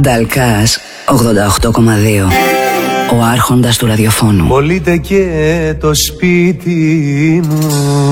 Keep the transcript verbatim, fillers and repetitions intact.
Νταλκάς ογδόντα οκτώ κόμμα δύο. Ο άρχοντας του ραδιοφώνου. Πωλείται και το σπίτι μου.